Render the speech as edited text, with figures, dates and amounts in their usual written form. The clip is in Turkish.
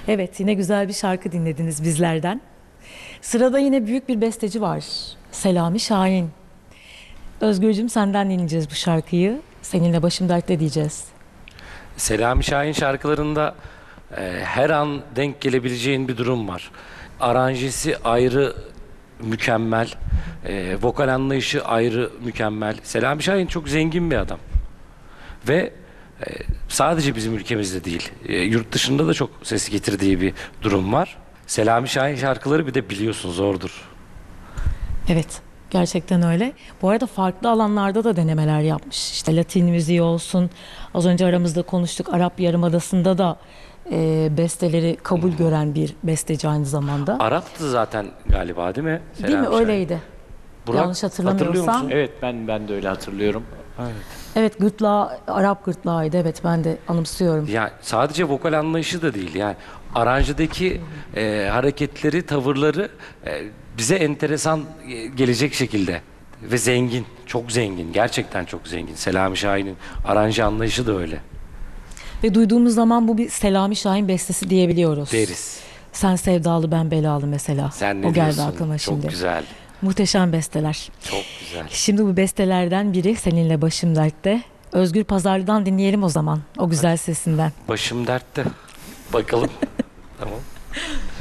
Evet, yine güzel bir şarkı dinlediniz bizlerden. Sırada yine büyük bir besteci var. Selami Şahin. Özgürcüğüm, senden dinleyeceğiz bu şarkıyı. Seninle başım dertte diyeceğiz. Selami Şahin şarkılarında her an denk gelebileceğin bir durum var. Aranjesi ayrı mükemmel, vokal anlayışı ayrı mükemmel. Selami Şahin çok zengin bir adam ve sadece bizim ülkemizde değil, yurt dışında da çok ses getirdiği bir durum var. Selami Şahin şarkıları bir de biliyorsun zordur. Evet, gerçekten öyle. Bu arada farklı alanlarda da denemeler yapmış. İşte Latin müziği olsun. Az önce aramızda konuştuk. Arap Yarımadası'nda da besteleri kabul gören bir besteci aynı zamanda. Arap'tı zaten galiba, değil mi? Değil mi? Selami Şahin. Öyleydi. Burak, Yanlış hatırlıyor hatırlamıyorsam. musun? Evet, ben de öyle hatırlıyorum. Evet. Evet, gırtlağı, Arap gırtlağıydı. Evet, ben de anımsıyorum. Ya sadece vokal anlayışı da değil, yani aranjedeki hareketleri, tavırları bize enteresan gelecek şekilde ve zengin, çok zengin, gerçekten çok zengin. Selami Şahin'in aranje anlayışı da öyle Ve duyduğumuz zaman bu bir Selami Şahin bestesi diyebiliyoruz. deriz. Sen sevdalı ben belalı mesela. Sen ne O geldi diyorsun? aklıma Çok şimdi. güzel, Muhteşem besteler. çok güzel. Şimdi bu bestelerden biri seninle başım dertte. Özgür Pazarlı'dan dinleyelim o zaman. O güzel sesinden. Başım dertte. Bakalım. Tamam.